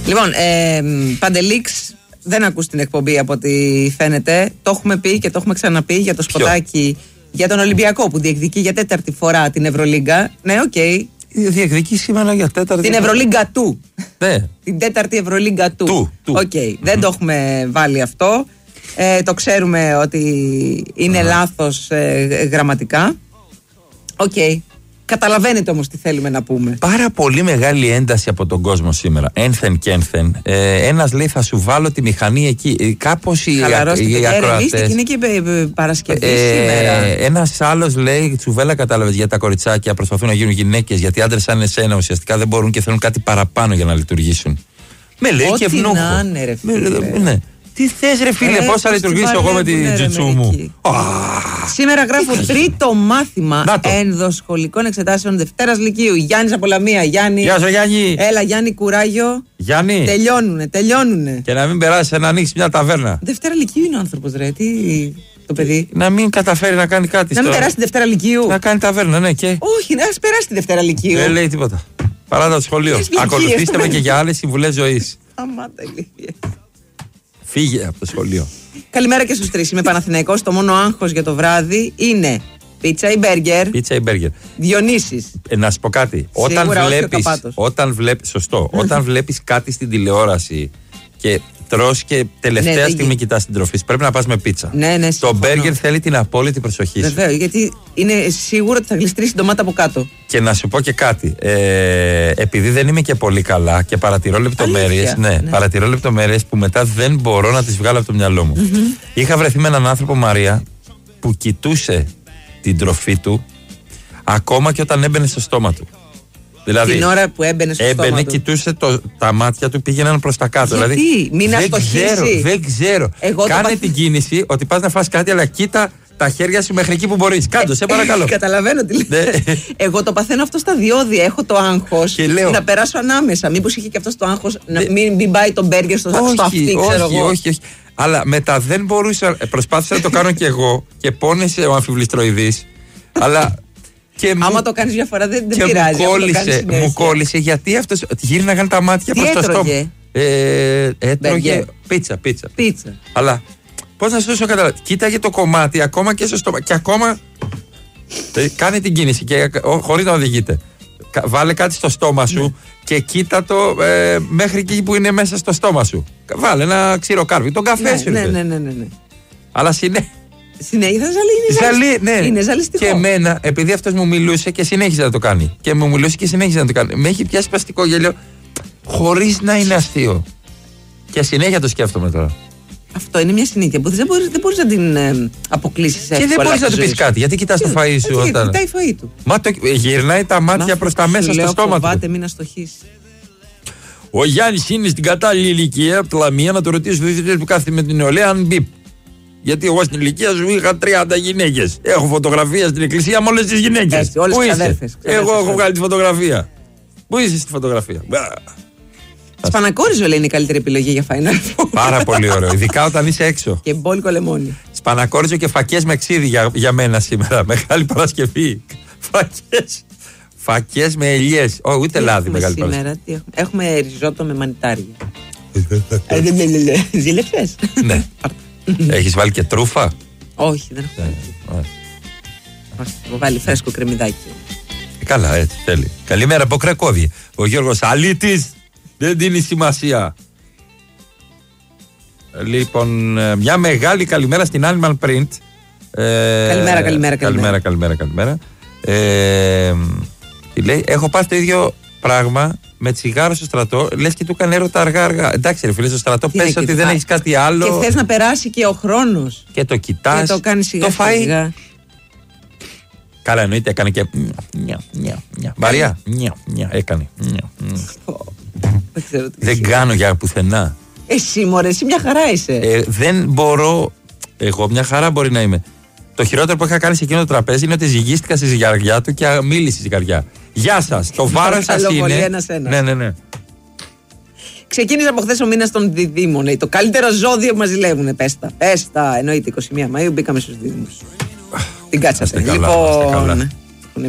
Λοιπόν, Παντελήξ, δεν ακούς την εκπομπή από ό,τι φαίνεται. Το έχουμε πει και το έχουμε ξαναπεί για το σποτάκι για τον Ολυμπιακό που διεκδικεί για 4η φορά την Ευρωλίγκα. Ναι, οκ. Διεκδικεί σήμερα για 4η. Την Ευρωλίγκα του. Ναι. Την 4η Ευρωλίγκα του. Οκ. Δεν το έχουμε βάλει αυτό. Το ξέρουμε ότι είναι λάθος γραμματικά. Οκ. Καταλαβαίνετε όμως τι θέλουμε να πούμε. Πάρα πολύ μεγάλη ένταση από τον κόσμο σήμερα. Ένθεν και ένθεν. Ένας λέει θα σου βάλω τη μηχανή εκεί. Κάπως οι ακροατές. Είναι και Παρασκευή σήμερα. Ένας άλλος λέει τσουβέλα, κατάλαβες, για τα κοριτσάκια προσπαθούν να γίνουν γυναίκες. Γιατί άντρες σαν εσένα ουσιαστικά δεν μπορούν και θέλουν κάτι παραπάνω για να λειτουργήσουν. Με λέει και ευνούχο. Ναι. Τι θες ρε φίλε, πώς θα λειτουργήσω εγώ με την τζιτσού μου. Σήμερα γράφω τρίτο μάθημα ενδοσχολικών εξετάσεων Δευτέρας Λυκείου. Γιάννης από Λαμία. Γεια σου Γιάννη. Έλα Γιάννη, κουράγιο. Γιάννη. Τελειώνουνε. Και να μην περάσει να ανοίξει μια ταβέρνα. Δευτέρα Λυκείου είναι ο άνθρωπος ρε, το παιδί. Να μην καταφέρει να κάνει κάτι. Να μην περάσει τη Δευτέρα Λυκείου. Να κάνει ταβέρνα, ναι και. Όχι, να περάσει τη Δευτέρα Λυκείου. Δεν λέει τίποτα. Παράτα το σχολείο. Ακολουθήστε με και για άλλες συμβουλές ζωής. Αμάτα ηλίθεια. Φύγε από το σχολείο. Καλημέρα και στους τρεις. Είμαι Παναθηναϊκός. Το μόνο άγχος για το βράδυ είναι πίτσα ή μπέργκερ. Πίτσα ή μπέργκερ. Διονύσης. Να σου πω κάτι. Όταν βλέπεις, σωστό. Όταν βλέπεις κάτι στην τηλεόραση και τρως και τελευταία στιγμή κοιτάς την τροφή, πρέπει να πας με πίτσα. Ναι, το μπέργκερ θέλει την απόλυτη προσοχή σου. Βεβαίως, γιατί είναι σίγουρο ότι θα γλιστρήσει την ντομάτα από κάτω. Και να σου πω και κάτι. Επειδή δεν είμαι και πολύ καλά και παρατηρώ λεπτομέρειες. Ναι, παρατηρώ λεπτομέρειες που μετά δεν μπορώ να τις βγάλω από το μυαλό μου. Είχα βρεθεί με έναν άνθρωπο, Μαρία, που κοιτούσε την τροφή του ακόμα και όταν έμπαινε στο στόμα του. Δηλαδή, την ώρα που έμπαινε στο στόμα του. Κοιτούσε τα μάτια του, πήγαιναν προς τα κάτω. Γιατί, δηλαδή, μην αστοχήσει. Δεν ξέρω. Κάνε την κίνηση ότι πας να φας κάτι, αλλά κοίτα τα χέρια σου μέχρι εκεί που μπορείς. Κάντο, σε παρακαλώ. Καταλαβαίνω τι λέει. Εγώ το παθαίνω αυτό στα διόδια. Έχω το άγχος να περάσω ανάμεσα. Μήπως είχε και αυτό το άγχος να μην πάει το μπέργκερ στο αυτί, ξέρω εγώ. Όχι. Αλλά μετά δεν μπορούσα. Προσπάθησα να το κάνω κι εγώ και πόνεσε ο αμφιβληστροειδής. Αλλά. Άμα το κάνεις μια φορά δεν πειράζει. Μου κόλλησε γιατί αυτός γύρναγαν τα μάτια προς το στόμα. Έτρωγε πίτσα. Αλλά πώς να σου δώσω καταλάβει. Κοίταγε το κομμάτι ακόμα και στο στόμα. Και ακόμα κάνει την κίνηση και χωρίς να οδηγείται. Βάλε κάτι στο στόμα σου και κοίτα το μέχρι εκεί που είναι μέσα στο στόμα σου. Βάλε ένα ξηροκάρβι. Τον καφέ σου. Ναι. Αλλά συνέχιζα είναι ζαλιστικό. Και εμένα, επειδή αυτός μου μιλούσε και συνέχιζε να το κάνει. Και μου μιλούσε και συνέχιζε να το κάνει. Με έχει πιάσει παστικό γέλιο χωρίς να είναι αστείο. Και συνέχεια το σκέφτομαι τώρα. Αυτό είναι μια συνήθεια που δεν μπορείς να την αποκλείσεις εύκολα. Και δεν μπορείς να του πεις κάτι. Γιατί κοιτάς το φαΐ σου όταν. Κοιτάει φαΐ του. Μα γυρνάει τα μάτια προς τα μέσα στο στόμα του. Φοβάται μην αστοχίσει. Ο Γιάννης είναι στην κατάλληλη ηλικία από τη Λαμία να το ρωτήσει του διευθυντή που κάθεται με την νεολαία αν μπει. Γιατί εγώ στην ηλικία σου είχα 30 γυναίκες. Έχω φωτογραφία στην εκκλησία με όλες τις γυναίκες. Όλες τις αδέρφες. Εγώ έχω βγάλει τη φωτογραφία. Πού είσαι στη φωτογραφία? Σπανακόριζο λέει είναι η καλύτερη επιλογή για Final Four. Πάρα πολύ ωραίο. Ειδικά όταν είσαι έξω. Και μπόλικο λεμόνι. Σπανακόριζο και φακές με ξύδι για μένα σήμερα. Μεγάλη Παρασκευή. Φακές με ελιές. Ούτε λάδι μεγάλη Παρασκευή. Έχουμε ριζότο με μανιτάρια. Ζήλεψες? Ναι. Έχεις βάλει και τρούφα? Όχι, δεν έχω βάλει. Μας βάλει φρέσκο κρεμμυδάκι. Καλά, έτσι θέλει. Καλημέρα από Κρακόβι. Ο Γιώργος Αλίτης δεν δίνει σημασία. Λοιπόν, μια μεγάλη καλημέρα στην Animal Print. Καλημέρα. Τι λέει, έχω πάθει το ίδιο πράγμα με τσιγάρο στο στρατό, λες και του έκανε έρωτα αργά. Εντάξει, ρε φίλε, στο στρατό πες ότι δεν έχεις κάτι άλλο. Και θες να περάσει και ο χρόνος. Και το κοιτάς. Και το κάνεις σιγά. Το φάει. Καλά, εννοείται, έκανε και. Μαρία, έκανε. Δεν κάνω για πουθενά. Εσύ, μωρέ, εσύ μια χαρά είσαι. Δεν μπορώ. Εγώ μια χαρά μπορεί να είμαι. Το χειρότερο που είχα κάνει σε εκείνο το τραπέζι είναι ότι ζυγίστηκα στη ζυγαριά του και μίλησε η ζυγαριά. Γεια σας, το βάρος σας είναι. Ναι. Ξεκίνησε από χθες ο μήνας των διδήμων. Το καλύτερο ζώδιο που μας ζηλεύουνε. Πέστα. Εννοείται 21 Μαΐου μπήκαμε στους δίδυμους. Την κάτσατε. Λοιπόν.